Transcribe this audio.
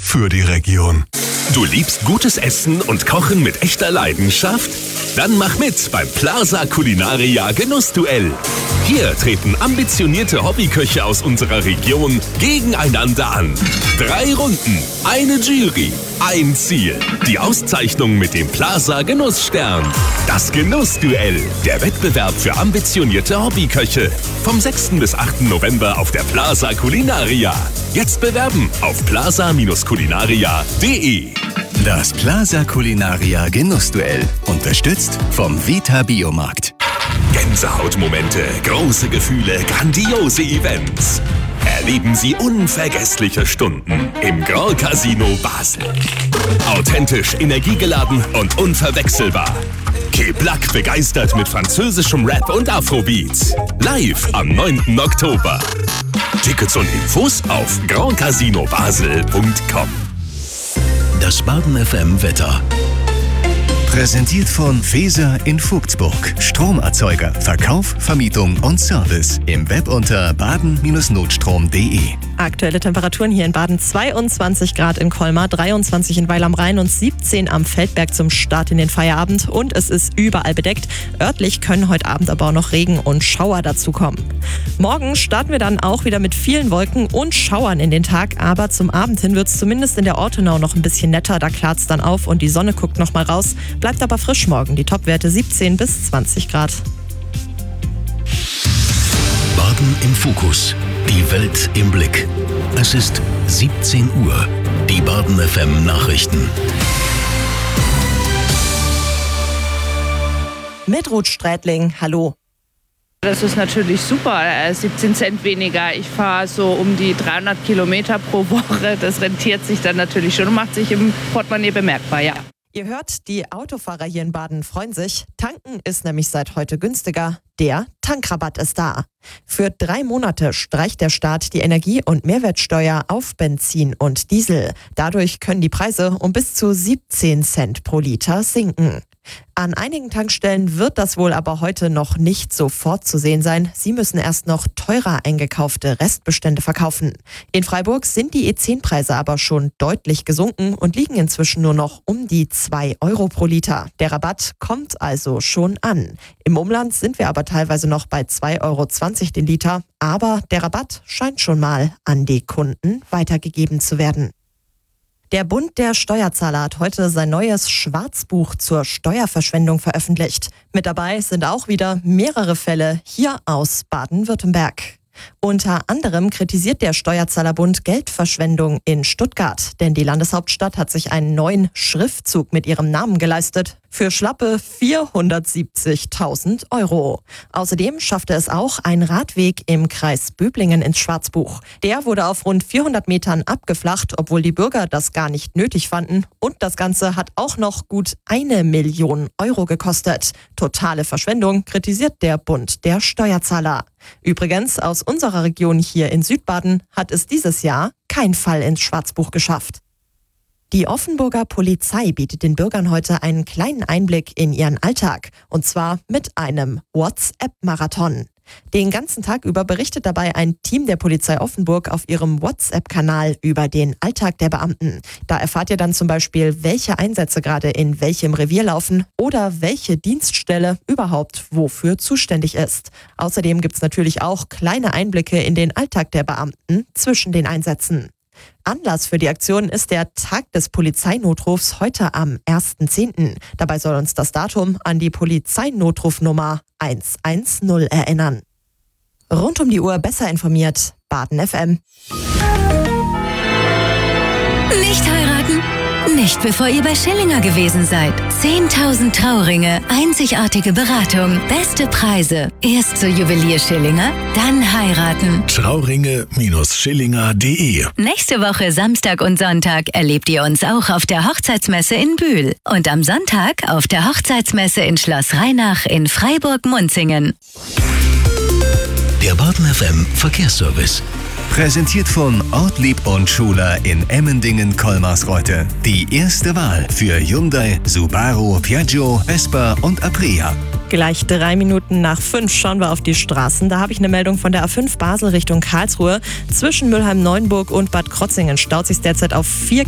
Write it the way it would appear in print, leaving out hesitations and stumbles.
für die Region. Du liebst gutes Essen und Kochen mit echter Leidenschaft? Dann mach mit beim Plaza Culinaria Genussduell. Hier treten ambitionierte Hobbyköche aus unserer Region gegeneinander an. 3 Runden, eine Jury, ein Ziel. Die Auszeichnung mit dem Plaza Genussstern. Das Genussduell, der Wettbewerb für ambitionierte Hobbyköche. Vom 6. bis 8. November auf der Plaza Culinaria. Jetzt bewerben auf plaza-culinaria.de. Das Plaza Culinaria Genussduell. Unterstützt vom Vita Biomarkt. Gänsehautmomente, große Gefühle, grandiose Events. Erleben Sie unvergessliche Stunden im Grand Casino Basel. Authentisch, energiegeladen und unverwechselbar. Keblak begeistert mit französischem Rap und Afrobeats. Live am 9. Oktober. Tickets und Infos auf grandcasinobasel.com. Das Baden FM Wetter. Präsentiert von Feser in Vogtsburg. Stromerzeuger, Verkauf, Vermietung und Service. Im Web unter baden-notstrom.de. Aktuelle Temperaturen hier in Baden: 22 Grad in Colmar, 23 in Weil am Rhein und 17 am Feldberg zum Start in den Feierabend. Und es ist überall bedeckt. Örtlich können heute Abend aber auch noch Regen und Schauer dazukommen. Morgen starten wir dann auch wieder mit vielen Wolken und Schauern in den Tag. Aber zum Abend hin wird es zumindest in der Ortenau noch ein bisschen netter. Da klart es dann auf und die Sonne guckt noch mal raus. Bleibt aber frisch morgen. Die Topwerte 17 bis 20 Grad. Baden im Fokus. Die Welt im Blick. Es ist 17 Uhr. Die Baden FM Nachrichten. Mit Ruth Strätling, hallo. Das ist natürlich super, 17 Cent weniger. Ich fahre so um die 300 Kilometer pro Woche. Das rentiert sich dann natürlich schon und macht sich im Portemonnaie bemerkbar, ja. Ihr hört, die Autofahrer hier in Baden freuen sich. Tanken ist nämlich seit heute günstiger. Der Tankrabatt ist da. Für 3 Monate streicht der Staat die Energie- und Mehrwertsteuer auf Benzin und Diesel. Dadurch können die Preise um bis zu 17 Cent pro Liter sinken. An einigen Tankstellen wird das wohl aber heute noch nicht sofort zu sehen sein. Sie müssen erst noch teurer eingekaufte Restbestände verkaufen. In Freiburg sind die E10-Preise aber schon deutlich gesunken und liegen inzwischen nur noch um die 2 Euro pro Liter. Der Rabatt kommt also schon an. Im Umland sind wir aber teilweise noch bei 2,20 Euro den Liter. Aber der Rabatt scheint schon mal an die Kunden weitergegeben zu werden. Der Bund der Steuerzahler hat heute sein neues Schwarzbuch zur Steuerverschwendung veröffentlicht. Mit dabei sind auch wieder mehrere Fälle hier aus Baden-Württemberg. Unter anderem kritisiert der Steuerzahlerbund Geldverschwendung in Stuttgart, denn die Landeshauptstadt hat sich einen neuen Schriftzug mit ihrem Namen geleistet für schlappe 470.000 Euro. Außerdem schaffte es auch ein Radweg im Kreis Böblingen ins Schwarzbuch. Der wurde auf rund 400 Metern abgeflacht, obwohl die Bürger das gar nicht nötig fanden. Und das Ganze hat auch noch gut 1 Million Euro gekostet. Totale Verschwendung, kritisiert der Bund der Steuerzahler. Übrigens, aus unserer Region hier in Südbaden hat es dieses Jahr kein Fall ins Schwarzbuch geschafft. Die Offenburger Polizei bietet den Bürgern heute einen kleinen Einblick in ihren Alltag. Und zwar mit einem WhatsApp-Marathon. Den ganzen Tag über berichtet dabei ein Team der Polizei Offenburg auf ihrem WhatsApp-Kanal über den Alltag der Beamten. Da erfahrt ihr dann zum Beispiel, welche Einsätze gerade in welchem Revier laufen oder welche Dienststelle überhaupt wofür zuständig ist. Außerdem gibt's natürlich auch kleine Einblicke in den Alltag der Beamten zwischen den Einsätzen. Anlass für die Aktion ist der Tag des Polizeinotrufs heute am 1.10. Dabei soll uns das Datum an die Polizeinotrufnummer 110 erinnern. Rund um die Uhr besser informiert, Baden FM. Nicht heiraten? Nicht bevor ihr bei Schillinger gewesen seid. 10.000 Trauringe, einzigartige Beratung, beste Preise. Erst zur Juwelier Schillinger, dann heiraten. Trauringe-Schillinger.de. Nächste Woche Samstag und Sonntag erlebt ihr uns auch auf der Hochzeitsmesse in Bühl. Und am Sonntag auf der Hochzeitsmesse in Schloss Rheinach in Freiburg-Munzingen. Der Baden FM Verkehrsservice. Präsentiert von Ortlieb und Schuler in Emmendingen-Kolmarsreuth. Die erste Wahl für Hyundai, Subaru, Piaggio, Vespa und Aprilia. Gleich 3 Minuten nach 5 schauen wir auf die Straßen. Da habe ich eine Meldung von der A5 Basel Richtung Karlsruhe. Zwischen Mülheim-Neuenburg und Bad Krotzingen staut sich derzeit auf 4